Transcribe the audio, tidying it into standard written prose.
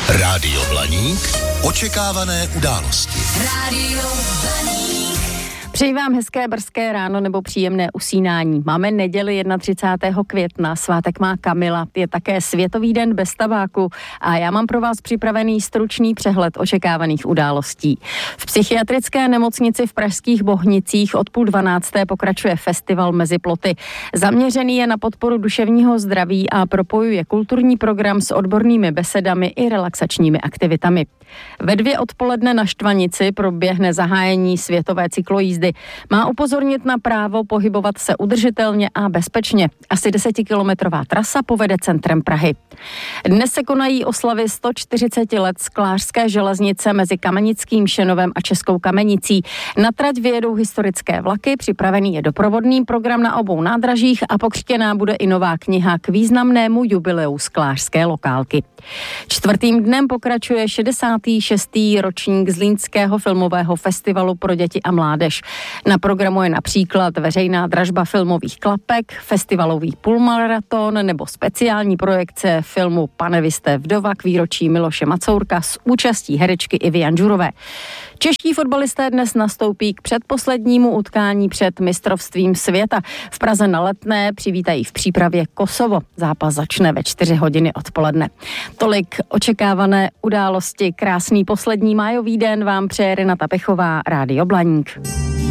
Rádio Blaník. Očekávané události. Rádio Blaník. Přeji vám hezké brzké ráno nebo příjemné usínání. Máme neděli 31. května, svátek má Kamila, je také Světový den bez tabáku a já mám pro vás připravený stručný přehled očekávaných událostí. V psychiatrické nemocnici v pražských Bohnicích od 11:30 pokračuje festival Mezi ploty. Zaměřený je na podporu duševního zdraví a propojuje kulturní program s odbornými besedami i relaxačními aktivitami. Ve 2 odpoledne na Štvanici proběhne zahájení světové cyklojízdy. Má upozornit na právo pohybovat se udržitelně a bezpečně. Asi 10kilometrová trasa povede centrem Prahy. Dnes se konají oslavy 140 let Sklářské železnice mezi Kamenickým Šenovem a Českou Kamenicí. Na trať vyjedou historické vlaky, připravený je doprovodný program na obou nádražích a pokřtěná bude i nová kniha k významnému jubileu sklářské lokálky. 4. dnem pokračuje 66. ročník Zlínského filmového festivalu pro děti a mládež. Na programu je například veřejná dražba filmových klapek, festivalový půlmaraton nebo speciální projekce filmu Pane, vy jste vdova k výročí Miloše Macourka s účastí herečky Ivy Janžurové. Čeští fotbalisté dnes nastoupí k předposlednímu utkání před mistrovstvím světa. V Praze na Letné přivítají v přípravě Kosovo. Zápas začne ve 4 hodiny odpoledne. Tolik očekávané události. Krásný poslední májový den vám přeje Renata Pechová, Rádio Blaník.